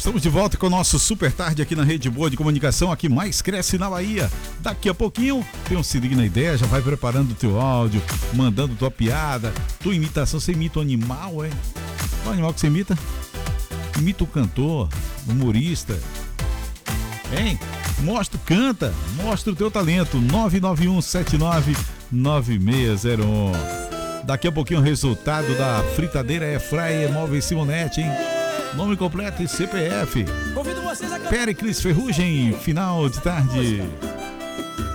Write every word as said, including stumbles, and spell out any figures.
Estamos de volta com o nosso Super Tarde aqui na Rede Boa de Comunicação, aqui mais cresce na Bahia. Daqui a pouquinho tem um Se Ligue na Ideia, já vai preparando o teu áudio, mandando tua piada, tua imitação. Você imita o animal, é? Qual animal que você imita? Imita o cantor, o humorista. Hein? Mostra, canta, mostra o teu talento. nove nove um sete nove nove seis zero um. Daqui a pouquinho o resultado da fritadeira Airfryer Móveis Simonete, hein? Nome completo e C P F. Péricles Ferrugem, final de tarde.